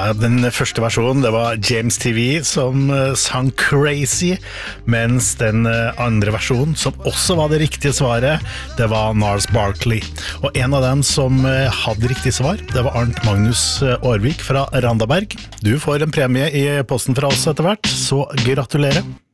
Den første versjonen, det var James TV som sang Crazy, mens den andre versjonen, som også var det riktige svaret, det var Gnarls Barkley. Og en av dem som hadde riktig svar, det var Arnt Magnus Aarvik fra Randaberg. Du får en premie i posten fra oss etter hvert, så gratulerer.